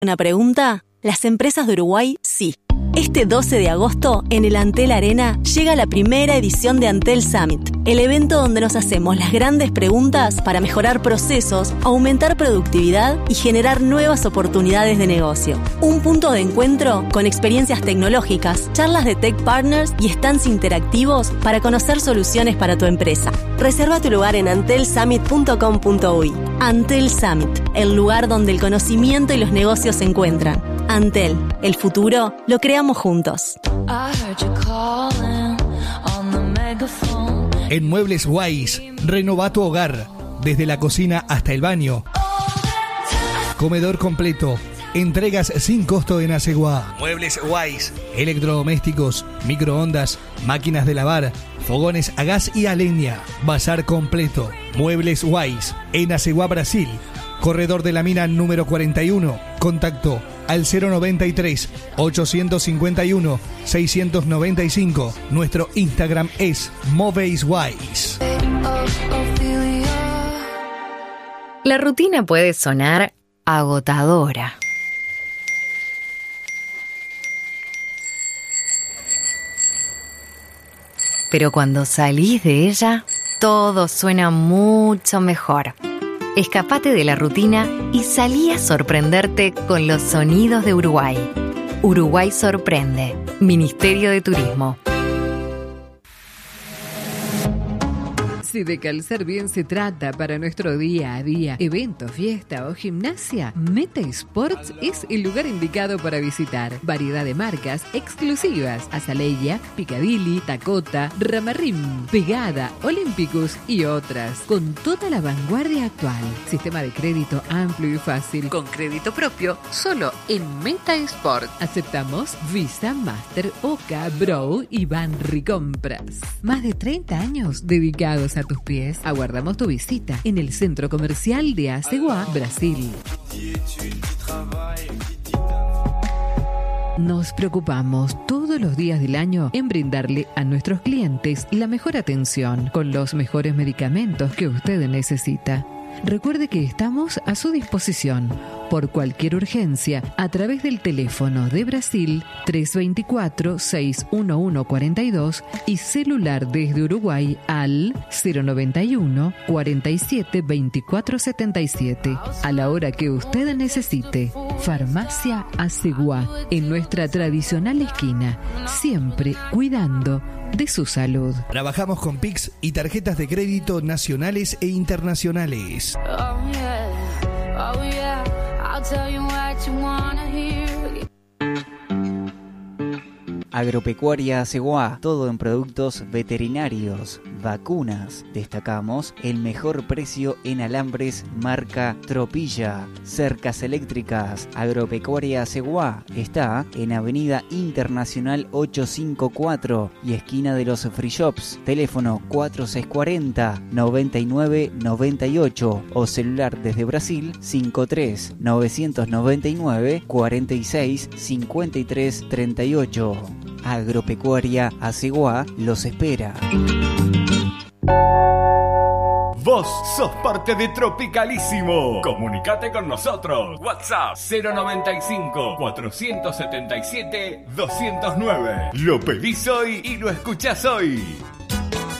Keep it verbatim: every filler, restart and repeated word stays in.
¿Una pregunta? Las empresas de Uruguay, sí. Este doce de agosto, en el Antel Arena, llega la primera edición de Antel Summit, el evento donde nos hacemos las grandes preguntas para mejorar procesos, aumentar productividad y generar nuevas oportunidades de negocio. Un punto de encuentro con experiencias tecnológicas, charlas de tech partners y stands interactivos para conocer soluciones para tu empresa. Reserva tu lugar en antel summit punto com punto uy. Antel Summit, el lugar donde el conocimiento y los negocios se encuentran. Antel, el futuro lo creamos juntos. En Muebles Wise, renova tu hogar, desde la cocina hasta el baño. Comedor completo, entregas sin costo en Aceguá. Muebles Wise, electrodomésticos, microondas, máquinas de lavar, fogones a gas y a leña. Bazar completo. Muebles Wise, en Aceguá, Brasil. Corredor de la Mina número cuarenta y uno. Contacto al cero noventa y tres, ochocientos cincuenta y uno, seiscientos noventa y cinco. Nuestro Instagram es Moveswise. La rutina puede sonar agotadora. Pero cuando salís de ella, todo suena mucho mejor. Escapate de la rutina y salí a sorprenderte con los sonidos de Uruguay. Uruguay sorprende. Ministerio de Turismo. Si de calzar bien se trata para nuestro día a día, evento, fiesta o gimnasia, Meta Sports es el lugar indicado para visitar. Variedad de marcas exclusivas: Azaleia, Picadilly, Dakota, Ramarrim, Pegada, Olympicus y otras, con toda la vanguardia actual. Sistema de crédito amplio y fácil, con crédito propio, solo en Meta Sports. Aceptamos Visa, Master, Oca, Bro y Banricompras. Más de treinta años dedicados a tus pies. Aguardamos tu visita en el Centro Comercial de Aceguá, Brasil. Nos preocupamos todos los días del año en brindarle a nuestros clientes la mejor atención con los mejores medicamentos que usted necesita. Recuerde que estamos a su disposición por cualquier urgencia a través del teléfono de Brasil tres dos cuatro, seis uno uno cuatro dos y celular desde Uruguay al cero noventa y uno, cuarenta y siete, veinticuatro setenta y siete. A la hora que usted necesite. Farmacia Aceguá, en nuestra tradicional esquina, siempre cuidando de su salud. Trabajamos con P I X y tarjetas de crédito nacionales e internacionales. Oh yeah, oh yeah, I'll tell you what you wanna hear. Agropecuaria Aceguá, todo en productos veterinarios, vacunas. Destacamos el mejor precio en alambres marca Tropilla. Cercas eléctricas. Agropecuaria Aceguá está en Avenida Internacional ochocientos cincuenta y cuatro y esquina de los Free Shops. Teléfono cuatro seis cuatro cero, noventa y nueve noventa y ocho o celular desde Brasil cincuenta y tres, novecientos noventa y nueve, cuarenta y seis, cincuenta y tres treinta y ocho. Agropecuaria Aceguá los espera. Vos sos parte de Tropicalísimo. Comunicate con nosotros. WhatsApp cero noventa y cinco, cuatrocientos setenta y siete, doscientos nueve. Lo pedís hoy y lo escuchás hoy.